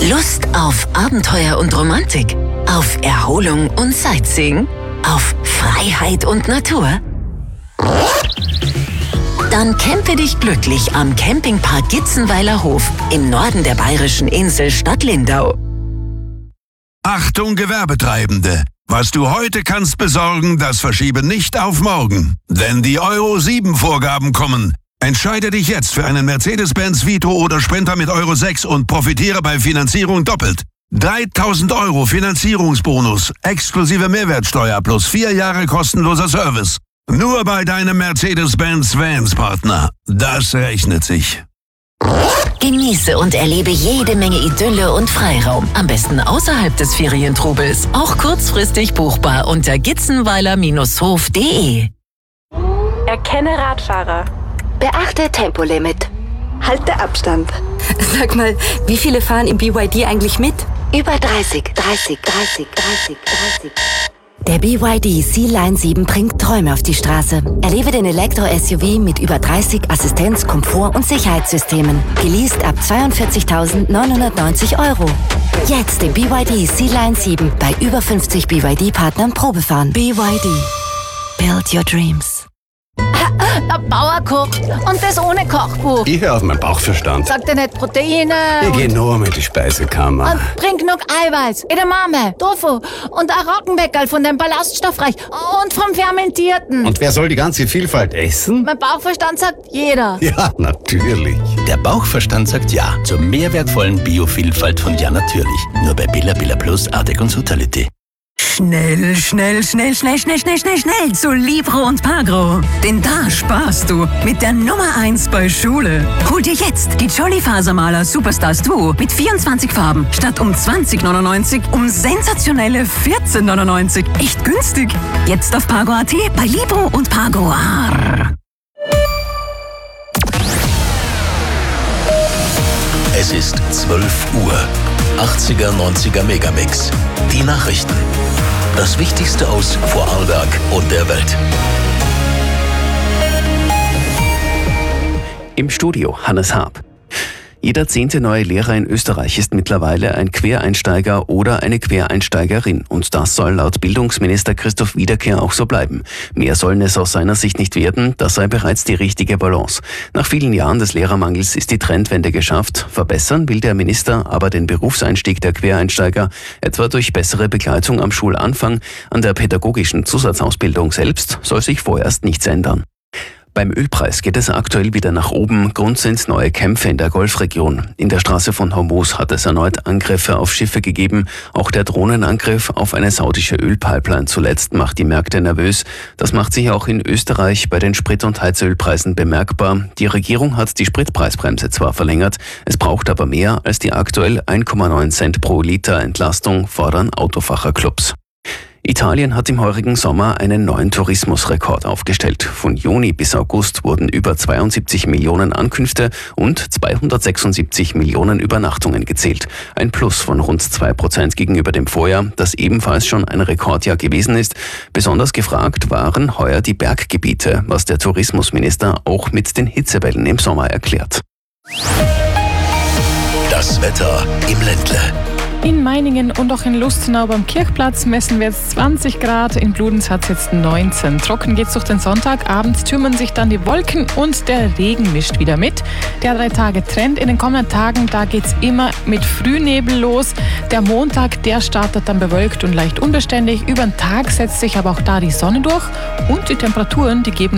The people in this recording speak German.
Lust auf Abenteuer und Romantik? Auf Erholung und Sightseeing? Auf Freiheit und Natur? Dann campe dich glücklich am Campingpark Gitzenweiler Hof im Norden der bayerischen Insel Stadtlindau. Achtung Gewerbetreibende! Was du heute kannst besorgen, das verschiebe nicht auf morgen. Denn die Euro 7 Vorgaben kommen. Entscheide dich jetzt für einen Mercedes-Benz Vito oder Sprinter mit Euro 6 und profitiere bei Finanzierung doppelt. 3.000 € Finanzierungsbonus, exklusive Mehrwertsteuer plus 4 Jahre kostenloser Service. Nur bei deinem Mercedes-Benz Vans-Partner. Das rechnet sich. Genieße und erlebe jede Menge Idylle und Freiraum. Am besten außerhalb des Ferientrubels. Auch kurzfristig buchbar unter gitzenweiler-hof.de. Erkenne Radfahrer. Beachte Tempolimit. Halte Abstand. Sag mal, wie viele fahren im BYD eigentlich mit? Über 30. Der BYD Sea-Line 7 bringt Träume auf die Straße. Erlebe den Elektro-SUV mit über 30 Assistenz-, Komfort- und Sicherheitssystemen. Geleast ab 42.990 €. Jetzt den BYD Sea-Line 7 bei über 50 BYD-Partnern Probefahren. BYD. Build your dreams. Der Bauer kocht und das ohne Kochbuch. Ich höre auf meinen Bauchverstand. Sagt er nicht Proteine? Ich gehe nur mit die Speisekammer. Und bring genug Eiweiß, Edamame, Tofu und ein Roggenweckerl von dem Ballaststoffreich und vom Fermentierten. Und wer soll die ganze Vielfalt essen? Mein Bauchverstand sagt jeder. Ja, natürlich. Der Bauchverstand sagt Ja zur mehrwertvollen Biovielfalt von Ja Natürlich. Nur bei Billa Plus, Artec und Sutality. Schnell zu Libro und Pagro. Denn da sparst du mit der Nummer 1 bei Schule. Hol dir jetzt die Jolly Fasermaler Superstars Duo mit 24 Farben statt um 20,99 um sensationelle 14,99. Echt günstig. Jetzt auf Pagro.at bei Libro und Pagro. Es ist 12 Uhr. 80er, 90er Megamix. Die Nachrichten. Das Wichtigste aus Vorarlberg und der Welt. Im Studio Hannes Haab. Jeder 10. neue Lehrer in Österreich ist mittlerweile ein Quereinsteiger oder eine Quereinsteigerin. Und das soll laut Bildungsminister Christoph Wiederkehr auch so bleiben. Mehr sollen es aus seiner Sicht nicht werden, das sei bereits die richtige Balance. Nach vielen Jahren des Lehrermangels ist die Trendwende geschafft. Verbessern will der Minister aber den Berufseinstieg der Quereinsteiger, etwa durch bessere Begleitung am Schulanfang. An der pädagogischen Zusatzausbildung selbst soll sich vorerst nichts ändern. Beim Ölpreis geht es aktuell wieder nach oben. Grund sind neue Kämpfe in der Golfregion. In der Straße von Hormuz hat es erneut Angriffe auf Schiffe gegeben. Auch der Drohnenangriff auf eine saudische Ölpipeline zuletzt macht die Märkte nervös. Das macht sich auch in Österreich bei den Sprit- und Heizölpreisen bemerkbar. Die Regierung hat die Spritpreisbremse zwar verlängert, es braucht aber mehr als die aktuell 1,9 Cent pro Liter Entlastung, fordern Autofacherclubs. Italien hat im heurigen Sommer einen neuen Tourismusrekord aufgestellt. Von Juni bis August wurden über 72 Millionen Ankünfte und 276 Millionen Übernachtungen gezählt. Ein Plus von rund 2% gegenüber dem Vorjahr, das ebenfalls schon ein Rekordjahr gewesen ist. Besonders gefragt waren heuer die Berggebiete, was der Tourismusminister auch mit den Hitzewellen im Sommer erklärt. Das Wetter im Ländle. In Meiningen und auch in Lustenau beim Kirchplatz messen wir jetzt 20 Grad, in Bludenz hat es jetzt 19. Trocken geht's durch den Sonntag, abends türmen sich dann die Wolken und der Regen mischt wieder mit. Der 3-Tage-Trend in den kommenden Tagen, da geht's immer mit Frühnebel los. Der Montag, der startet dann bewölkt und leicht unbeständig. Über den Tag setzt sich aber auch da die Sonne durch und die Temperaturen, die geben